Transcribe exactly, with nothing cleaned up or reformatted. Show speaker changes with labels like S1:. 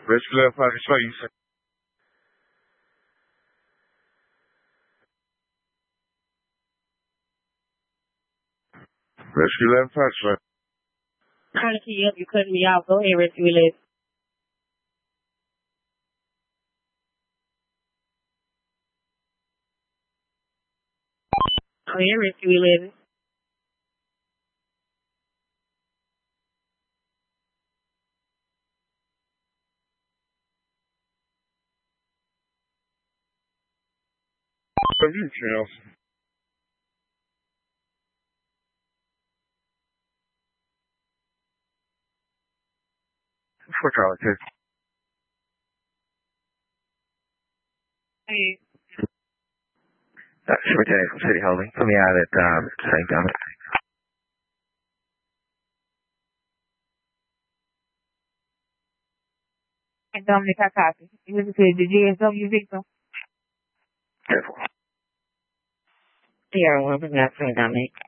S1: Rescue left pocket space. Rescue left pocket space.
S2: Trying to key up, you cutting me off. Go ahead, Rescue eleven. Go ahead, Rescue eleven.
S1: What you Charles? For Charlie, too.
S2: Hey.
S3: Uh, Superintendent from City Holding. Put me out at um, Saint Thomas.
S2: And Dominic, I copy. You listen to the G S W victim.
S3: Careful.
S2: Sierra one, put me out Saint Dominic.